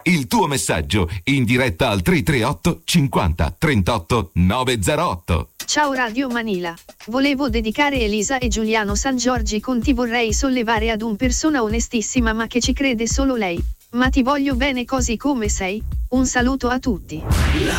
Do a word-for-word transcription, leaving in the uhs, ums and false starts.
Il tuo messaggio in diretta al tre tre otto cinquanta trentotto novecentotto. Ciao Radio Manila. Volevo dedicare Elisa e Giuliano San Giorgi con Ti vorrei sollevare ad un persona onestissima ma che ci crede solo lei. Ma ti voglio bene così come sei. Un saluto a tutti.